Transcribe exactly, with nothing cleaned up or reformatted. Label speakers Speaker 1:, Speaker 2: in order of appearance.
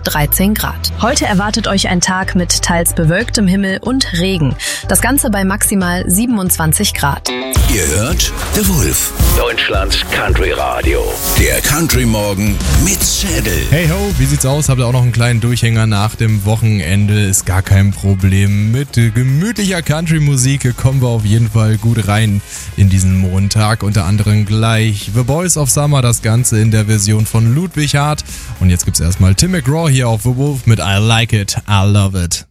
Speaker 1: dreizehn Grad. Heute erwartet euch ein Tag mit teils bewölktem Himmel und Regen. Das Ganze bei maximal siebenundzwanzig Grad.
Speaker 2: Ihr hört The Wolf,
Speaker 3: Deutschlands Country Radio.
Speaker 2: der Country Morgen mit Schädel.
Speaker 4: Hey ho, wie sieht's aus? Habt ihr auch noch einen kleinen Durchhänger nach dem Wochenende? Ist gar kein Problem. Mit gemütlicher Country-Musik kommen wir auf jeden Fall gut rein in diesen Montag. Unter anderem gleich The Boys of Summer, das Ganze in der Version von Ludwig Hart. Und jetzt gibt's erstmal Tim McGraw hier auf The Wolf mit I Like It, I Love It.